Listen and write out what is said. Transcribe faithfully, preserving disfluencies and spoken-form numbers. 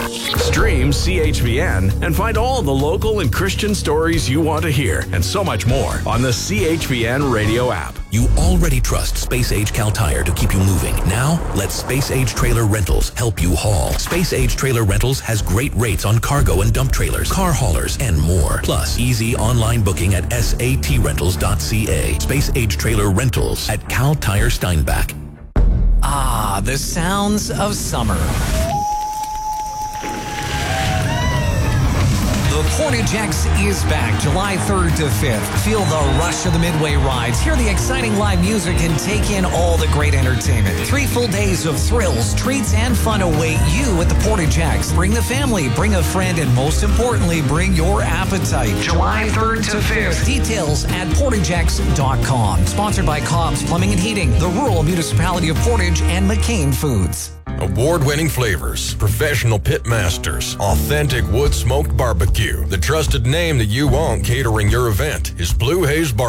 Stream C H V N and find all the local and Christian stories you want to hear and so much more on the C H V N radio app. You already trust Space Age Cal Tire to keep you moving. Now, let Space Age Trailer Rentals help you haul. Space Age Trailer Rentals has great rates on cargo and dump trailers, car haulers, and more. Plus, easy online booking at S A T rentals dot C A. Space Age Trailer Rentals at Cal Tire Steinbach. Ah, the sounds of summer. The Portage X is back July third to fifth. Feel the rush of the Midway rides, hear the exciting live music, and take in all the great entertainment. Three full days of thrills, treats, and fun await you at the Portage X. Bring the family, bring a friend, and most importantly, bring your appetite. July third to fifth. Details at portage x dot com. Sponsored by Cobb's Plumbing and Heating, the rural municipality of Portage, and McCain Foods. Award-winning flavors, professional pit masters, authentic wood-smoked barbecue. The trusted name that you want catering your event is Blue Haze Barbecue.